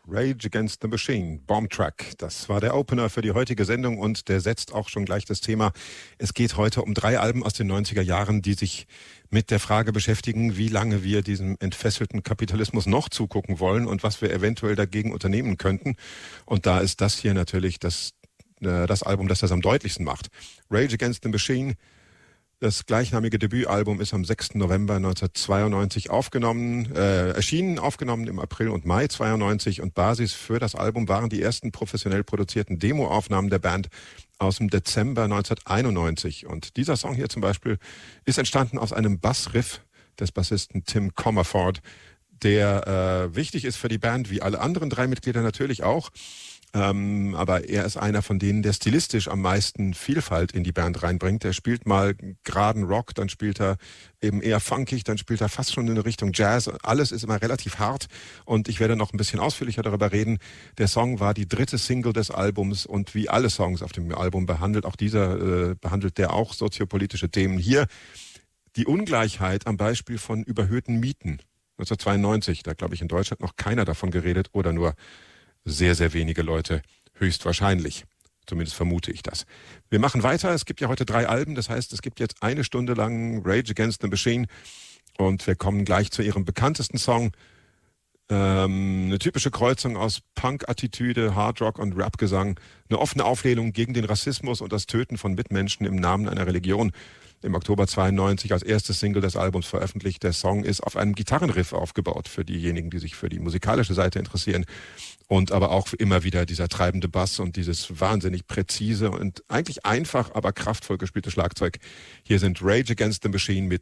Rage Against the Machine, Bomb Track. Das war der Opener für die heutige Sendung und der setzt auch schon gleich das Thema. Es geht heute um 3 Alben aus den 90er Jahren, die sich mit der Frage beschäftigen, wie lange wir diesem entfesselten Kapitalismus noch zugucken wollen und was wir eventuell dagegen unternehmen könnten. Und da ist das hier natürlich das Album, das das am deutlichsten macht. Rage Against the Machine. Das gleichnamige Debütalbum ist am 6. November 1992 erschienen, aufgenommen im April und Mai 92 und Basis für das Album waren die ersten professionell produzierten Demoaufnahmen der Band aus dem Dezember 1991. Und dieser Song hier zum Beispiel ist entstanden aus einem Bassriff des Bassisten Tim Comerford, der wichtig ist für die Band, wie alle anderen 3 Mitglieder natürlich auch. Aber er ist einer von denen, der stilistisch am meisten Vielfalt in die Band reinbringt. Er spielt mal geraden Rock, dann spielt er eben eher funkig, dann spielt er fast schon in Richtung Jazz. Alles ist immer relativ hart und ich werde noch ein bisschen ausführlicher darüber reden. Der Song war die 3. Single des Albums und wie alle Songs auf dem Album behandelt der auch soziopolitische Themen. Hier die Ungleichheit am Beispiel von überhöhten Mieten. 1992, da glaube ich in Deutschland noch keiner davon geredet oder nur sehr, sehr wenige Leute, höchstwahrscheinlich. Zumindest vermute ich das. Wir machen weiter. Es gibt ja heute 3 Alben. Das heißt, es gibt jetzt 1 Stunde lang Rage Against the Machine. Und wir kommen gleich zu ihrem bekanntesten Song. Eine typische Kreuzung aus Punk-Attitüde, Hardrock und Rap-Gesang. Eine offene Auflehnung gegen den Rassismus und das Töten von Mitmenschen im Namen einer Religion. Im Oktober 92 als erstes Single des Albums veröffentlicht. Der Song ist auf einem Gitarrenriff aufgebaut für diejenigen, die sich für die musikalische Seite interessieren. Und aber auch immer wieder dieser treibende Bass und dieses wahnsinnig präzise und eigentlich einfach, aber kraftvoll gespielte Schlagzeug. Hier sind Rage Against the Machine mit